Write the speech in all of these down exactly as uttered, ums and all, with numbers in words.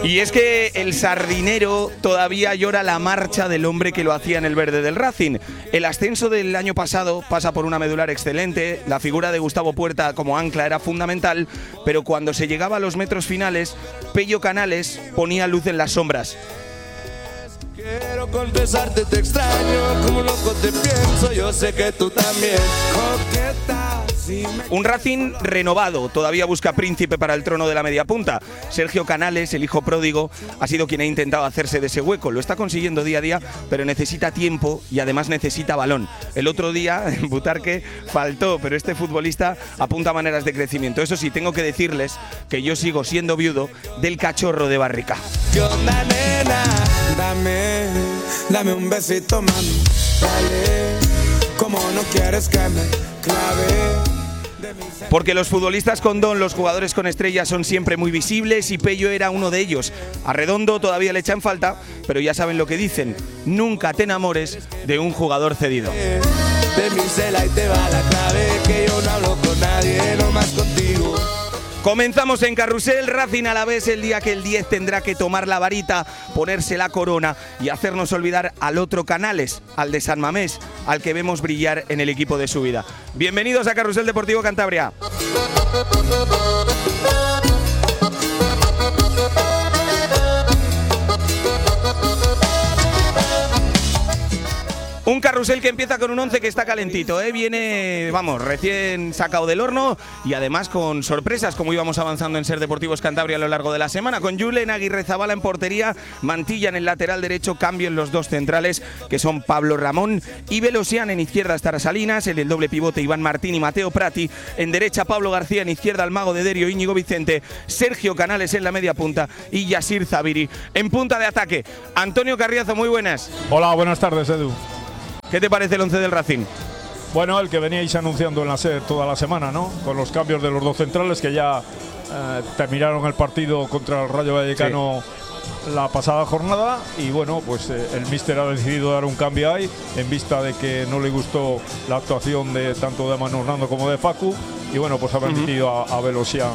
Y es que el Sardinero todavía llora la marcha del hombre que lo hacía en el verde del Racing. El ascenso del año pasado pasa por una medular excelente, la figura de Gustavo Puerta como ancla era fundamental, pero cuando se llegaba a los metros finales, Pello Canales ponía luz en las sombras. Quiero confesarte, te extraño, como loco te pienso, yo sé que tú también. Un Racing renovado, todavía busca príncipe para el trono de la media punta. Sergio Canales, el hijo pródigo, ha sido quien ha intentado hacerse de ese hueco. Lo está consiguiendo día a día, pero necesita tiempo y además necesita balón. El otro día en Butarque faltó, pero este futbolista apunta a maneras de crecimiento. Eso sí, tengo que decirles que yo sigo siendo viudo del cachorro de Barrica. ¿Qué onda, nena? Dame, dame un besito, mami. Dale, como no quieres que me clave. Porque los futbolistas con don, los jugadores con estrellas son siempre muy visibles y Pello era uno de ellos. A Redondo todavía le echan falta, pero ya saben lo que dicen. Nunca te enamores de un jugador cedido. De mi cela y te va la clave, que yo no hablo con nadie, no más contigo. Comenzamos en Carrusel, Racing Alavés, el día que el diez tendrá que tomar la varita, ponerse la corona y hacernos olvidar al otro Canales, al de San Mamés, al que vemos brillar en el equipo de su vida. Bienvenidos a Carrusel Deportivo Cantabria. Un carrusel que empieza con un once que está calentito, ¿eh? Viene, vamos, recién sacado del horno y además con sorpresas, como íbamos avanzando en Ser Deportivos Cantabria a lo largo de la semana, con Julen Aguirrezabala en portería, Mantilla en el lateral derecho, cambio en los dos centrales, que son Pablo Ramón y Velosian. En izquierda estará Salinas, en el doble pivote Iván Martín y Mateo Prati, en derecha Pablo García, en izquierda el mago de Derio Íñigo Vicente, Sergio Canales en la media punta y Yasir Zabiri en punta de ataque. Antonio Carriazo, muy buenas. Hola, buenas tardes, Edu. ¿Qué te parece el once del Racing? Bueno, el que veníais anunciando en la SER toda la semana, ¿no? Con los cambios de los dos centrales que ya eh, terminaron el partido contra el Rayo Vallecano sí. la pasada jornada y bueno, pues eh, el míster ha decidido dar un cambio ahí en vista de que no le gustó la actuación de tanto de Manu Hernando como de Facu y bueno, pues ha permitido uh-huh. a, a Velosian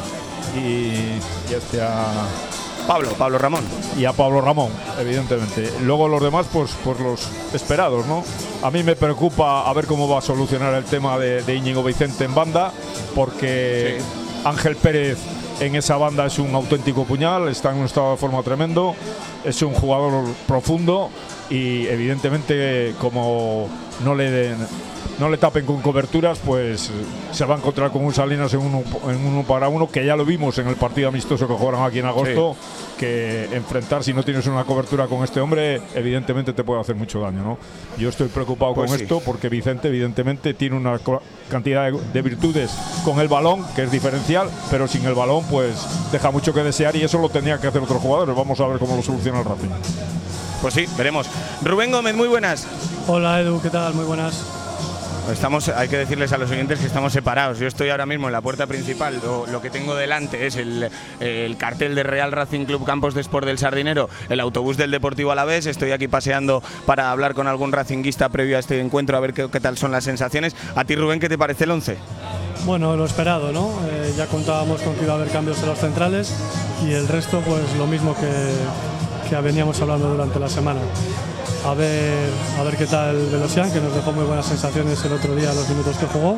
y, y este a Pablo, Pablo Ramón. Y a Pablo Ramón, evidentemente. Luego los demás, pues, pues los esperados, ¿no? A mí me preocupa a ver cómo va a solucionar el tema de, de Íñigo Vicente en banda, porque sí. Ángel Pérez en esa banda es un auténtico puñal, está en un estado de forma tremendo, es un jugador profundo y evidentemente como no le den, no le tapen con coberturas, pues se va a encontrar con un Salinas en uno, en uno para uno, que ya lo vimos en el partido amistoso que jugaron aquí en agosto, sí. que enfrentar si no tienes una cobertura con este hombre, evidentemente te puede hacer mucho daño, ¿no? Yo estoy preocupado pues con sí. esto porque Vicente evidentemente tiene una cantidad de, de virtudes con el balón, que es diferencial, pero sin el balón pues deja mucho que desear y eso lo tendría que hacer otros jugadores. Vamos a ver cómo lo soluciona el Racing. Pues sí, veremos. Rubén Gómez, muy buenas. Hola Edu, ¿qué tal? Muy buenas. Estamos, hay que decirles a los oyentes que estamos separados. Yo estoy ahora mismo en la puerta principal. Lo, lo que tengo delante es el, el cartel de Real Racing Club Campos de Sport del Sardinero, el autobús del Deportivo Alavés. Estoy aquí paseando para hablar con algún racinguista previo a este encuentro, a ver qué, qué tal son las sensaciones. A ti, Rubén, ¿qué te parece el once? Bueno, lo esperado, ¿no? Eh, ya contábamos con que iba a haber cambios en los centrales y el resto, pues lo mismo que, que veníamos hablando durante la semana. A ver, a ver qué tal Velosian, que nos dejó muy buenas sensaciones el otro día, los minutos que jugó.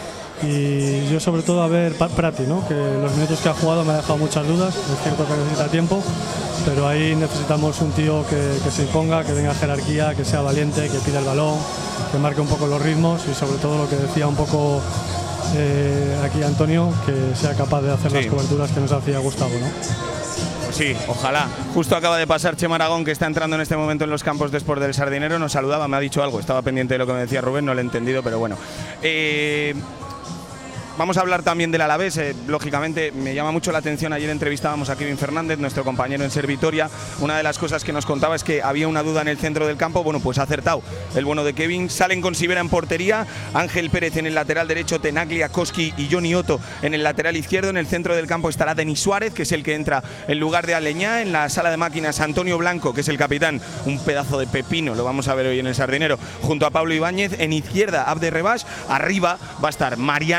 Y yo sobre todo a ver Prati, ¿no? Que los minutos que ha jugado me ha dejado muchas dudas. Es cierto que necesita tiempo, pero ahí necesitamos un tío que, que se imponga, que tenga jerarquía, que sea valiente, que pida el balón, que marque un poco los ritmos y sobre todo lo que decía un poco eh, aquí Antonio, que sea capaz de hacer sí. las coberturas que nos hacía Gustavo, ¿no? Sí, ojalá. Justo acaba de pasar Chema Aragón, que está entrando en este momento en los campos de Sport del Sardinero. Nos saludaba, me ha dicho algo. Estaba pendiente de lo que me decía Rubén, no lo he entendido, pero bueno. Eh, Vamos a hablar también del Alavés. Eh, lógicamente me llama mucho la atención. Ayer entrevistábamos a Kevin Fernández, nuestro compañero en Ser Vitoria. Una de las cosas que nos contaba es que había una duda en el centro del campo. Bueno, pues ha acertado el bueno de Kevin. Salen con Sivera en portería, Ángel Pérez en el lateral derecho, Tenaglia, Koski y Johnny Otto en el lateral izquierdo. En el centro del campo estará Denis Suárez, que es el que entra en lugar de Aleñá. En la sala de máquinas, Antonio Blanco, que es el capitán, un pedazo de pepino, lo vamos a ver hoy en el Sardinero, junto a Pablo Ibáñez. En izquierda, Abde Rebash. Arriba va a estar Mariano,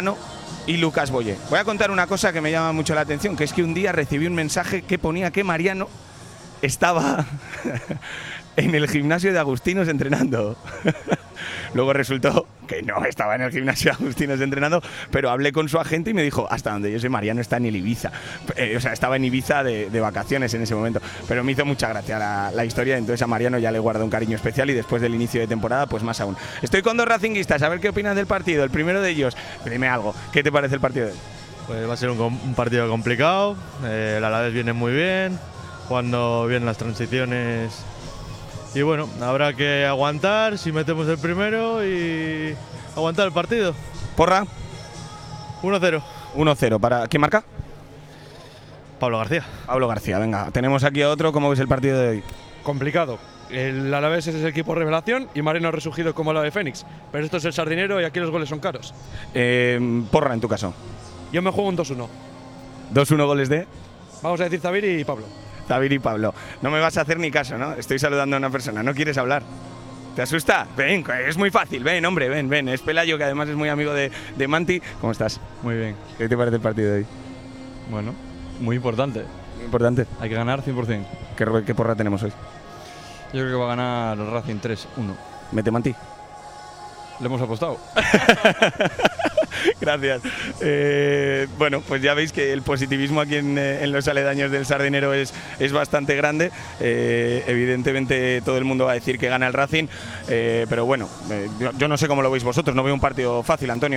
y Lucas Boye. Voy a contar una cosa que me llama mucho la atención, que es que un día recibí un mensaje que ponía que Mariano estaba en el gimnasio de Agustinos entrenando. Luego resultó que no estaba en el gimnasio de Agustinos entrenando, pero hablé con su agente y me dijo, hasta donde yo sé, Mariano está en el Ibiza. Eh, o sea, estaba en Ibiza de, de vacaciones en ese momento. Pero me hizo mucha gracia la, la historia, entonces a Mariano ya le guardo un cariño especial y después del inicio de temporada, pues más aún. Estoy con dos racinguistas, a ver qué opinan del partido. El primero de ellos, dime algo, ¿qué te parece el partido de hoy? Pues va a ser un, un partido complicado, eh, el Alavés viene muy bien, jugando bien las transiciones. Y bueno, habrá que aguantar si metemos el primero y aguantar el partido. ¿Porra? uno cero. uno cero. ¿Para quién marca? Pablo García. Pablo García, venga. Tenemos aquí a otro. ¿Cómo ves el partido de hoy? Complicado. El Alavés es el equipo revelación y Mariano ha resurgido como el ave fénix. Pero esto es el Sardinero y aquí los goles son caros. Eh, porra, en tu caso. Yo me juego un dos uno. dos uno goles de… Vamos a decir Zaviri y Pablo. Zaviri y Pablo. No me vas a hacer ni caso, ¿no? Estoy saludando a una persona. ¿No quieres hablar? ¿Te asusta? Ven, es muy fácil. Ven, hombre, ven, ven. Es Pelayo, que además es muy amigo de, de Manti. ¿Cómo estás? Muy bien. ¿Qué te parece el partido de hoy? Bueno, muy importante. Muy importante. Hay que ganar cien por cien. ¿Qué, qué porra tenemos hoy? Yo creo que va a ganar el Racing tres uno. ¿Mete Manti? Le hemos apostado. Gracias. Eh, bueno, pues ya veis que el positivismo aquí en, en los aledaños del Sardinero es, es bastante grande. Eh, evidentemente todo el mundo va a decir que gana el Racing, eh, pero bueno, eh, yo, yo no sé cómo lo veis vosotros, no veo un partido fácil, Antonio.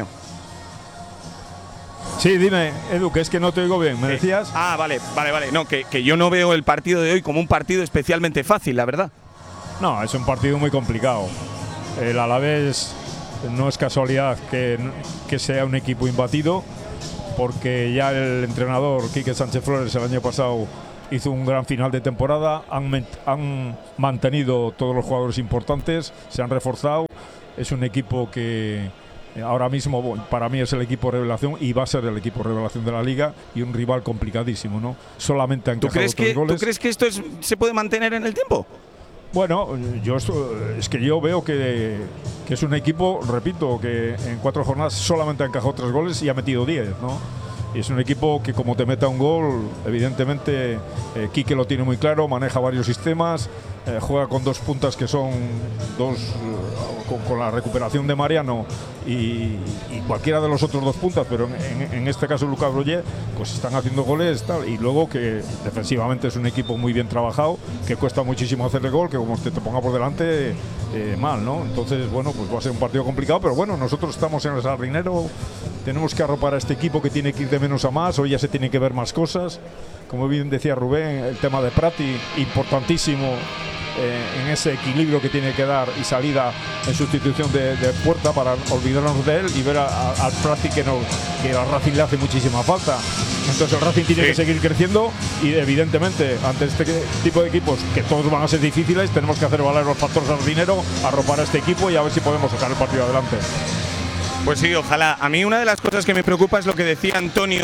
Sí, dime, Edu, que es que no te oigo bien, ¿me decías? Ah, vale, vale, vale. No, que, que yo no veo el partido de hoy como un partido especialmente fácil, la verdad. No, es un partido muy complicado. El Alavés no es casualidad que, que sea un equipo imbatido, porque ya el entrenador Quique Sánchez Flores el año pasado hizo un gran final de temporada, han, han mantenido todos los jugadores importantes, se han reforzado, es un equipo que ahora mismo para mí es el equipo revelación y va a ser el equipo revelación de la liga y un rival complicadísimo, ¿no? Solamente ha encajado ¿Tú crees tres que, goles. ¿Tú crees que esto es, se puede mantener en el tiempo? Bueno, yo es que yo veo que, que es un equipo, repito, que en cuatro jornadas solamente ha encajado tres goles y ha metido diez, ¿no? Y es un equipo que como te meta un gol, evidentemente eh, Quique lo tiene muy claro, maneja varios sistemas, eh, juega con dos puntas que son dos, eh, con, con la recuperación de Mariano y, y cualquiera de los otros dos puntas, pero en, en, en este caso Lucas Boye, pues están haciendo goles tal, y luego que defensivamente es un equipo muy bien trabajado, que cuesta muchísimo hacerle gol, que como te, te ponga por delante, eh, mal, ¿no? Entonces, bueno, pues va a ser un partido complicado, pero bueno, nosotros estamos en el Sardinero, tenemos que arropar a este equipo que tiene que ir de menos a más, hoy ya se tienen que ver más cosas, como bien decía Rubén, el tema de Prati, importantísimo eh, en ese equilibrio que tiene que dar y salida en sustitución de, de Puerta para olvidarnos de él y ver al Prati que, no, que al Racing le hace muchísima falta. Entonces el Racing tiene sí. que seguir creciendo y evidentemente ante este tipo de equipos que todos van a ser difíciles tenemos que hacer valer los factores al dinero, arropar a este equipo y a ver si podemos sacar el partido adelante. Pues sí, ojalá. A mí una de las cosas que me preocupa es lo que decía Antonio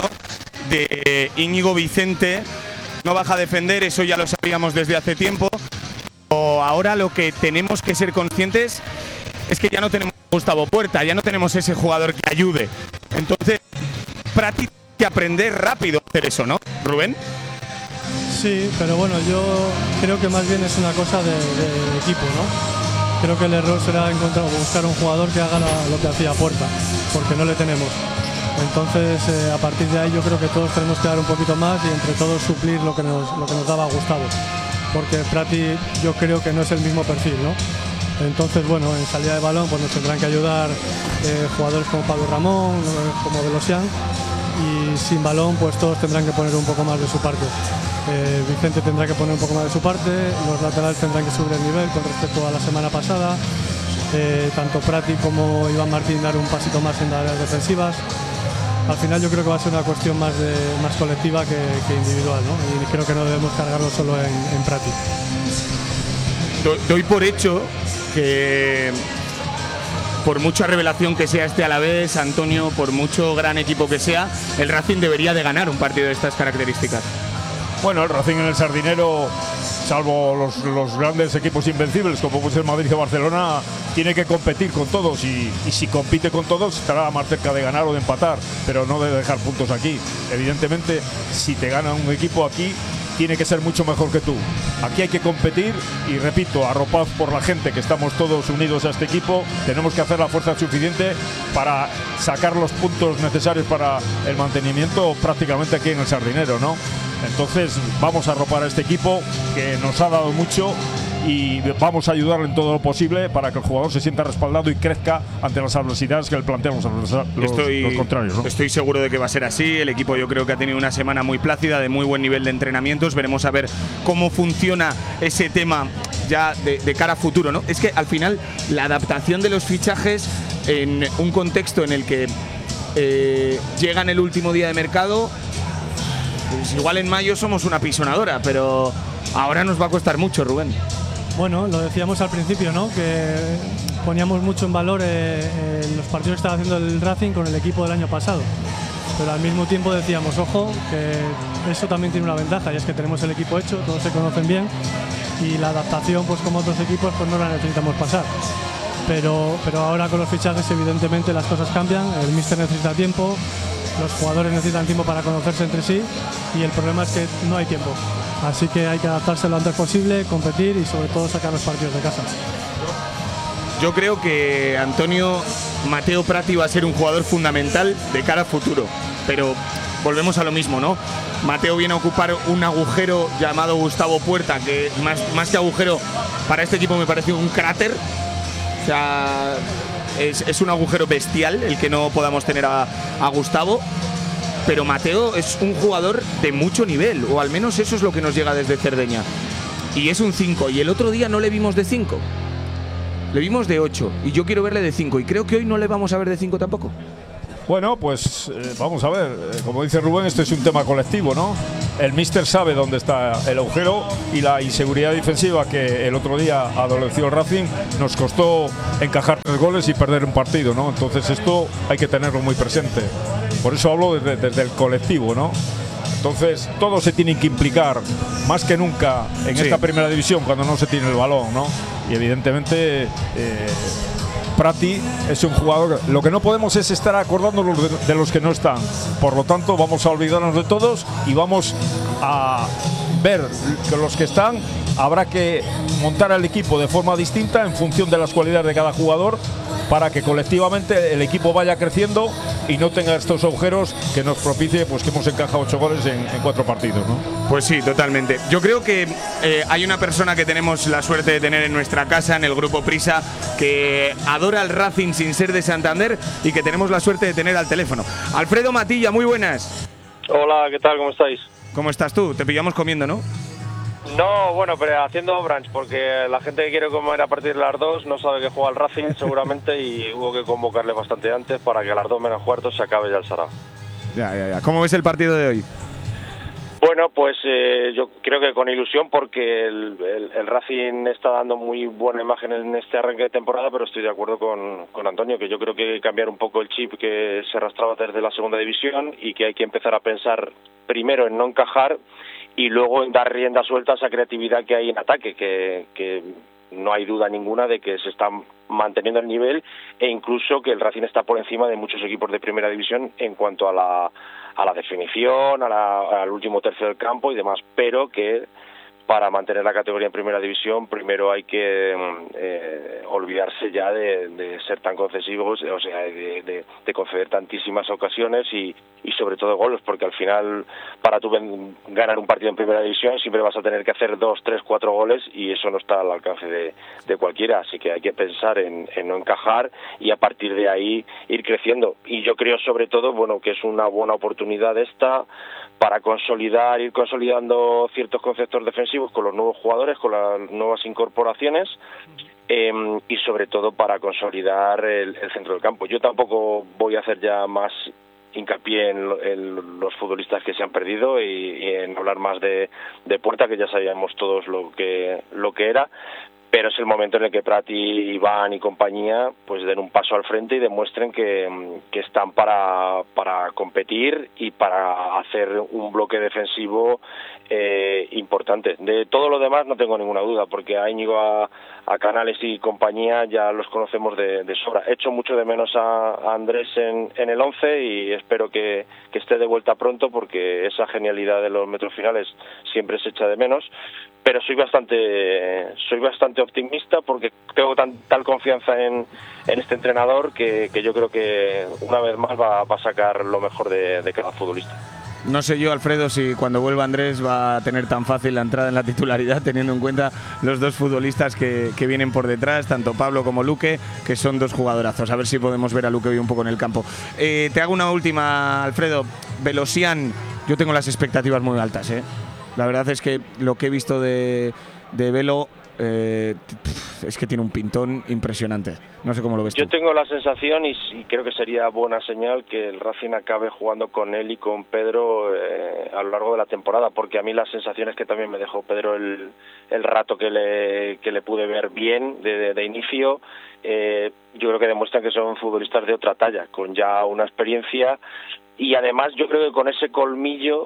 de Íñigo Vicente. No baja a defender, eso ya lo sabíamos desde hace tiempo. O ahora lo que tenemos que ser conscientes es que ya no tenemos a Gustavo Puerta, ya no tenemos ese jugador que ayude. Entonces, prácticamente hay que aprender rápido a hacer eso, ¿no, Rubén? Sí, pero bueno, yo creo que más bien es una cosa de, de equipo, ¿no? Creo que el error será encontrar, buscar un jugador que haga la, lo que hacía Puerta, porque no le tenemos. Entonces, eh, a partir de ahí yo creo que todos tenemos que dar un poquito más y entre todos suplir lo que nos, lo que nos daba Gustavo. Porque Prati yo creo que no es el mismo perfil, ¿no? Entonces, bueno, en salida de balón pues nos tendrán que ayudar eh, jugadores como Pablo Ramón, como Velosian, y sin balón pues todos tendrán que poner un poco más de su parte. Eh, Vicente tendrá que poner un poco más de su parte, los laterales tendrán que subir el nivel con respecto a la semana pasada, eh, tanto Prati como Iván Martín dar un pasito más en las áreas defensivas. Al final yo creo que va a ser una cuestión más, de, más colectiva que, que individual, ¿no? Y creo que no debemos cargarlo solo en, en Prati. Doy por hecho que por mucha revelación que sea este Alavés, Antonio, por mucho gran equipo que sea, el Racing debería de ganar un partido de estas características. Bueno, el Racing en el Sardinero salvo los, los grandes equipos invencibles como puede ser Madrid o Barcelona, tiene que competir con todos y, y si compite con todos estará más cerca de ganar o de empatar, pero no de dejar puntos aquí. Evidentemente, si te gana un equipo aquí, tiene que ser mucho mejor que tú. Aquí hay que competir y repito, arropados por la gente que estamos todos unidos a este equipo, tenemos que hacer la fuerza suficiente para sacar los puntos necesarios para el mantenimiento prácticamente aquí en el Sardinero, ¿no? Entonces vamos a arropar a este equipo que nos ha dado mucho y vamos a ayudarle en todo lo posible para que el jugador se sienta respaldado y crezca ante las adversidades que le plantean los, los, estoy, los contrarios, ¿no? Estoy seguro de que va a ser así. El equipo yo creo que ha tenido una semana muy plácida, de muy buen nivel de entrenamientos. Veremos a ver cómo funciona ese tema ya de, de cara a futuro, ¿no? Es que al final la adaptación de los fichajes en un contexto en el que eh, llegan el último día de mercado, pues igual en mayo somos una pisonadora, pero ahora nos va a costar mucho, Rubén. Bueno, lo decíamos al principio, ¿no? Que poníamos mucho en valor eh, eh, los partidos que estaba haciendo el Racing con el equipo del año pasado. Pero al mismo tiempo decíamos, ojo, que eso también tiene una ventaja, y es que tenemos el equipo hecho, todos se conocen bien, y la adaptación, pues como otros equipos, pues no la necesitamos pasar. Pero, pero ahora con los fichajes, evidentemente, las cosas cambian, el míster necesita tiempo, los jugadores necesitan tiempo para conocerse entre sí, y el problema es que no hay tiempo. Así que hay que adaptarse lo antes posible, competir y sobre todo sacar los partidos de casa. Yo creo que Antonio Mateo Prati va a ser un jugador fundamental de cara al futuro, pero volvemos a lo mismo, ¿no? Mateo viene a ocupar un agujero llamado Gustavo Puerta, que más, más que agujero para este equipo me parece un cráter. O sea, es, es un agujero bestial el que no podamos tener a, a Gustavo. Pero Mateo es un jugador de mucho nivel, o al menos eso es lo que nos llega desde Cerdeña. Y es un cinco, y el otro día no le vimos de cinco. Le vimos de ocho, y yo quiero verle de cinco, y creo que hoy no le vamos a ver de cinco tampoco. Bueno, pues eh, vamos a ver, eh, como dice Rubén, esto es un tema colectivo, ¿no? El míster sabe dónde está el agujero y la inseguridad defensiva que el otro día adoleció el Racing nos costó encajar tres goles y perder un partido, ¿no? Entonces esto hay que tenerlo muy presente. Por eso hablo desde, desde el colectivo, ¿no? Entonces todos se tienen que implicar más que nunca en sí. esta primera división cuando no se tiene el balón, ¿no? Y evidentemente eh, Prati es un jugador. Lo que no podemos es estar acordándonos de, de los que no están. Por lo tanto, vamos a olvidarnos de todos y vamos a ver que los que están habrá que montar el equipo de forma distinta en función de las cualidades de cada jugador para que colectivamente el equipo vaya creciendo y no tenga estos agujeros que nos propicie pues que hemos encajado ocho goles en, en cuatro partidos, ¿no? Pues sí, totalmente. Yo creo que eh, hay una persona que tenemos la suerte de tener en nuestra casa, en el Grupo Prisa, que adora al Racing sin ser de Santander y que tenemos la suerte de tener al teléfono. Alfredo Matilla, muy buenas. Hola, ¿qué tal? ¿Cómo estáis? ¿Cómo estás tú? Te pillamos comiendo, ¿no? No, bueno, pero haciendo brunch, porque la gente que quiere comer a partir de las dos no sabe que juega el Racing seguramente y hubo que convocarle bastante antes para que a las dos menos cuartos se acabe ya el sarao. Ya, ya, ya. ¿Cómo ves el partido de hoy? Bueno, pues eh, yo creo que con ilusión porque el, el, el Racing está dando muy buena imagen en este arranque de temporada, pero estoy de acuerdo con, con Antonio, que yo creo que hay que cambiar un poco el chip que se arrastraba desde la segunda división y que hay que empezar a pensar primero en no encajar y luego en dar rienda suelta a esa creatividad que hay en ataque, que, que no hay duda ninguna de que se está manteniendo el nivel e incluso que el Racing está por encima de muchos equipos de primera división en cuanto a la, a la definición, a la, al último tercio del campo y demás, pero que para mantener la categoría en primera división primero hay que eh, olvidarse ya de, de ser tan concesivos, o sea, de, de, de conceder tantísimas ocasiones y, y sobre todo goles, porque al final para tú ganar un partido en primera división siempre vas a tener que hacer dos, tres, cuatro goles y eso no está al alcance de, de cualquiera, así que hay que pensar en, en no encajar y a partir de ahí ir creciendo. Y yo creo sobre todo, bueno, que es una buena oportunidad esta para consolidar, ir consolidando ciertos conceptos defensivos con los nuevos jugadores, con las nuevas incorporaciones eh, y sobre todo para consolidar el, el centro del campo. Yo tampoco voy a hacer ya más hincapié en, en los futbolistas que se han perdido y, y en hablar más de, de Puerta, que ya sabíamos todos lo que, lo que era, pero es el momento en el que Prati, Iván y compañía pues den un paso al frente y demuestren que, que están para, para competir y para hacer un bloque defensivo eh, importante. De todo lo demás no tengo ninguna duda, porque a Íñigo, a, a Canales y compañía ya los conocemos de, de sobra. Echo mucho de menos a, a Andrés en, en el once y espero que, que esté de vuelta pronto, porque esa genialidad de los metros finales siempre se echa de menos. Pero soy bastante soy bastante optimista, porque tengo tan, tal confianza en, en este entrenador que, que yo creo que una vez más va, va a sacar lo mejor de, de cada futbolista. No sé yo, Alfredo, si cuando vuelva Andrés va a tener tan fácil la entrada en la titularidad, teniendo en cuenta los dos futbolistas que, que vienen por detrás, tanto Pablo como Luque, que son dos jugadorazos. A ver si podemos ver a Luque hoy un poco en el campo. Eh, te hago una última, Alfredo. Velosian, yo tengo las expectativas muy altas, ¿eh? La verdad es que lo que he visto de, de Velo eh, es que tiene un pintón impresionante. No sé cómo lo ves tú. Yo tengo la sensación, y, y creo que sería buena señal, que el Racing acabe jugando con él y con Pedro eh, a lo largo de la temporada, porque a mí la sensación es que también me dejó Pedro el, el rato que le, que le pude ver bien de, de, de inicio. Eh, yo creo que demuestran que son futbolistas de otra talla, con ya una experiencia, y además yo creo que con ese colmillo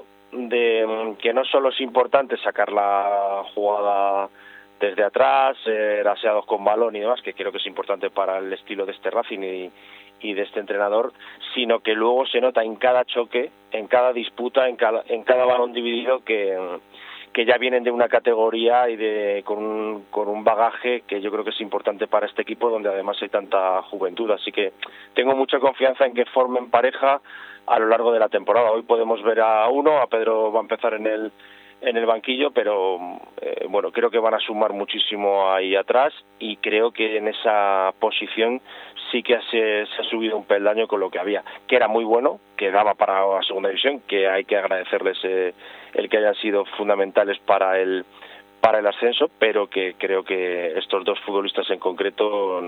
de que no solo es importante sacar la jugada desde atrás, eh, aseados con balón y demás, que creo que es importante para el estilo de este Racing y, y de este entrenador, sino que luego se nota en cada choque, en cada disputa, en cada, en cada balón dividido que, que ya vienen de una categoría y de con un, con un bagaje que yo creo que es importante para este equipo, donde además hay tanta juventud. Así que tengo mucha confianza en que formen pareja a lo largo de la temporada. Hoy podemos ver a uno, a Pedro va a empezar en el en el banquillo, pero eh, bueno, creo que van a sumar muchísimo ahí atrás, y creo que en esa posición sí que se, se ha subido un peldaño con lo que había, que era muy bueno, que daba para la segunda división, que hay que agradecerles eh, el que hayan sido fundamentales para el para el ascenso, pero que creo que estos dos futbolistas en concreto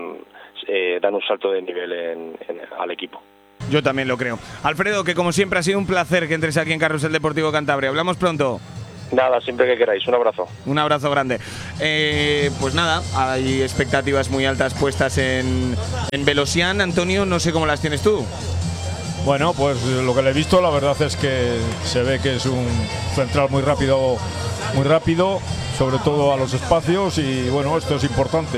eh, dan un salto de nivel en, en, al equipo. Yo también lo creo. Alfredo, que como siempre ha sido un placer que entres aquí en Carrusel Deportivo Cantabria. Hablamos pronto. Nada, siempre que queráis. Un abrazo. Un abrazo grande. Eh, pues nada, hay expectativas muy altas puestas en, en Velosian. Antonio, no sé cómo las tienes tú. Bueno, pues lo que le he visto, la verdad es que se ve que es un central muy rápido, muy rápido, sobre todo a los espacios, y bueno, esto es importante.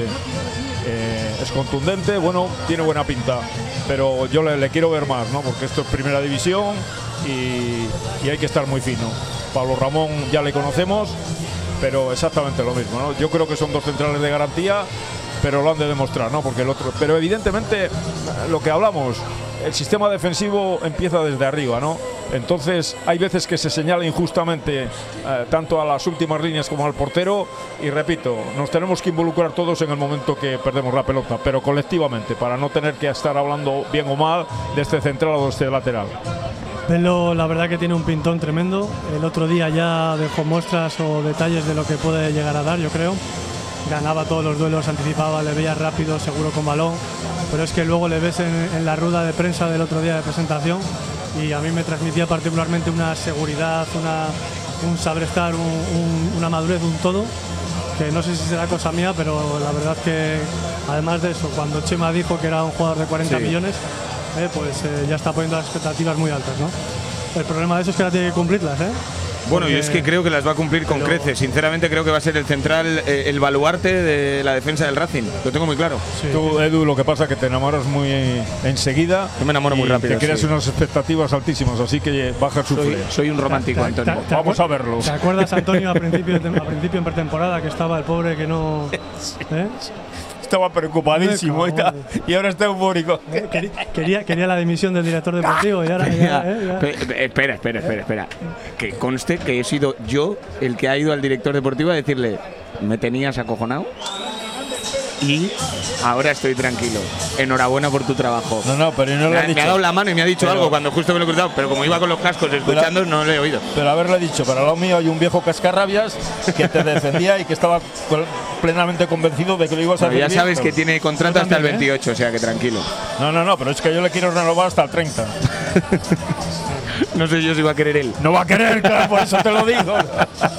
Eh, es contundente, bueno, tiene buena pinta, pero yo le, le quiero ver más, ¿no? Porque esto es primera división y, y hay que estar muy fino. Pablo Ramón ya le conocemos, pero exactamente lo mismo, ¿no? Yo creo que son dos centrales de garantía, pero lo han de demostrar, ¿no? Porque el otro, pero evidentemente lo que hablamos, el sistema defensivo empieza desde arriba, ¿no? Entonces hay veces que se señala injustamente eh, tanto a las últimas líneas como al portero, y repito, nos tenemos que involucrar todos en el momento que perdemos la pelota, pero colectivamente, para no tener que estar hablando bien o mal de este central o de este lateral. Velo, la verdad que tiene un pintón tremendo. El otro día ya dejó muestras o detalles de lo que puede llegar a dar, yo creo. Ganaba todos los duelos, anticipaba, le veía rápido, seguro con balón, pero es que luego le ves en, en la rueda de prensa del otro día de presentación, y a mí me transmitía particularmente una seguridad, una, un saber estar, un, un, una madurez, un todo, que no sé si será cosa mía, pero la verdad que además de eso, cuando Chema dijo que era un jugador de cuarenta sí. millones, eh, pues eh, ya está poniendo las expectativas muy altas, ¿no? El problema de eso es que ahora tiene que cumplirlas, ¿eh? Bueno, Porque, yo es que creo que las va a cumplir con pero, creces. Sinceramente creo que va a ser el central, eh, el baluarte de la defensa del Racing. Lo tengo muy claro. sí. Tú, Edu, lo que pasa es que te enamoras muy eh, enseguida. Yo me enamoro y muy rápido, te creas sí. unas expectativas altísimas, así que baja el Soy, sufle. soy un romántico, Te- Antonio. te- te- Vamos a verlo. ¿Te acuerdas, Antonio, a principio, de, a principio en pretemporada, que estaba el pobre que no… ¿eh? Estaba preocupadísimo y, tal, y ahora está eufórico. Quería, quería, quería la dimisión del director deportivo y ahora ya, eh, ya. Pe- pe- Espera, espera, espera, espera. Que conste que he sido yo el que ha ido al director deportivo a decirle: me tenías acojonado y ahora estoy tranquilo. Enhorabuena por tu trabajo. No, no, pero no Me le ha, ha me ha dicho. dado la mano y me ha dicho Pero- algo cuando justo me lo he cruzado, pero como iba con los cascos escuchando, no le he oído. Pero haberle dicho, para lo mío hay un viejo cascarrabias que te defendía y que estaba plenamente convencido de que lo ibas a Bueno, hacer ya bien, sabes pero- que tiene contrato hasta el también, ¿eh? veintiocho, o sea que tranquilo. No, no, no, pero es que yo le quiero renovar hasta el treinta. No sé yo si va a querer él. No va a querer, claro, por eso te lo digo.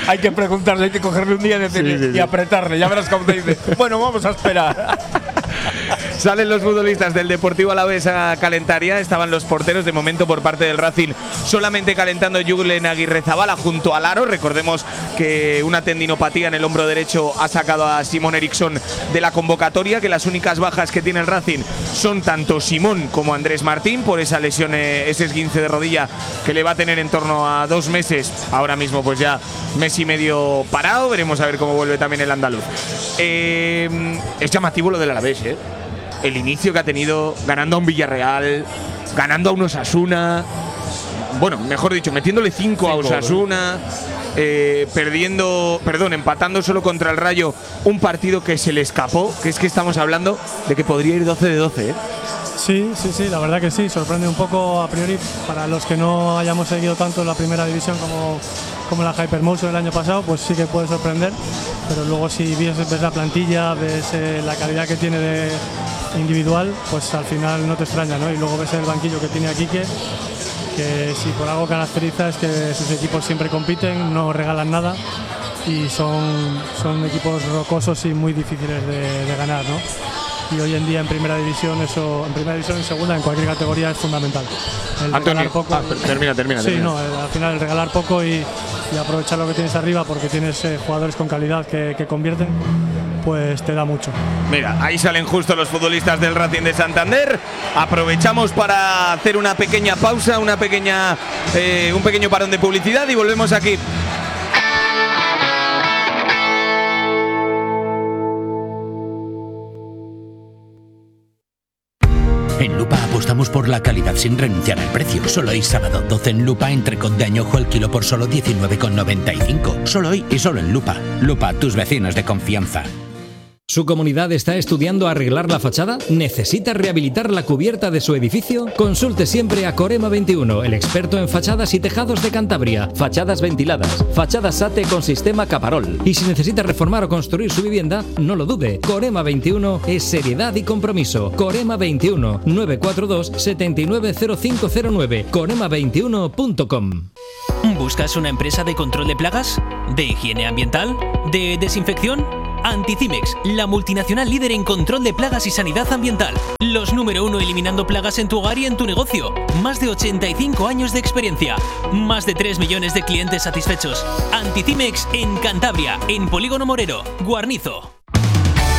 hay que preguntarle, hay que cogerle un día y decirle, Sí, sí, sí. y apretarle. Ya verás cómo te dice. Bueno, vamos a esperar. Salen los futbolistas del Deportivo Alavés a calentar ya. Estaban los porteros de momento por parte del Racing solamente calentando Julen Aguirrezabala junto al aro. Recordemos que una tendinopatía en el hombro derecho ha sacado a Simón Eriksson de la convocatoria, que las únicas bajas que tiene el Racing son tanto Simón como Andrés Martín por esa lesión, eh, ese esguince de rodilla que le va a tener en torno a dos meses. Ahora mismo pues ya mes y medio parado. Veremos a ver cómo vuelve también el andaluz. Eh, es llamativo lo del Alavés, ¿eh? El inicio que ha tenido ganando a un Villarreal, ganando a un Osasuna, bueno, mejor dicho, metiéndole cinco, cinco a Osasuna, eh, perdiendo, perdón, empatando solo contra el Rayo, un partido que se le escapó, que es que estamos hablando de que podría ir doce de doce, ¿eh? Sí, sí, sí, la verdad que sí, sorprende un poco a priori para los que no hayamos seguido tanto la primera división como, como la Hypermotion el año pasado, pues sí que puede sorprender, pero luego si ves, ves la plantilla, ves eh, la calidad que tiene de individual, pues al final no te extraña, ¿no? Y luego ves el banquillo que tiene a Quique, que si por algo caracteriza es que sus equipos siempre compiten, no regalan nada y son, son equipos rocosos y muy difíciles de, de ganar, ¿no? Y hoy en día en primera división, eso, en primera división, en segunda, en cualquier categoría es fundamental. El Antonio, regalar poco. ah, termina, termina. Sí, termina. no, el, al final el regalar poco y, y aprovechar lo que tienes arriba porque tienes eh, jugadores con calidad que, que convierten, pues te da mucho. Mira, ahí salen justo los futbolistas del Racing de Santander. Aprovechamos para hacer una pequeña pausa, una pequeña, eh, un pequeño parón de publicidad y volvemos aquí. En Lupa apostamos por la calidad sin renunciar al precio. Solo hoy sábado doce en Lupa, entrecot de añojo el kilo por solo diecinueve con noventa y cinco. Solo hoy y solo en Lupa. Lupa, tus vecinos de confianza. ¿Su comunidad está estudiando arreglar la fachada? ¿Necesita rehabilitar la cubierta de su edificio? Consulte siempre a Corema veintiuno, el experto en fachadas y tejados de Cantabria. Fachadas ventiladas, fachadas SATE con sistema Caparol. Y si necesita reformar o construir su vivienda, no lo dude. Corema veintiuno es seriedad y compromiso. Corema veintiuno, nueve cuatro dos, siete nueve cero cinco cero nueve. corema veintiuno punto com. ¿Buscas una empresa de control de plagas? ¿De higiene ambiental? ¿De desinfección? Anticimex, la multinacional líder en control de plagas y sanidad ambiental. Los número uno eliminando plagas en tu hogar y en tu negocio. Más de ochenta y cinco años de experiencia. Más de tres millones de clientes satisfechos. Anticimex en Cantabria, en Polígono Morero, Guarnizo.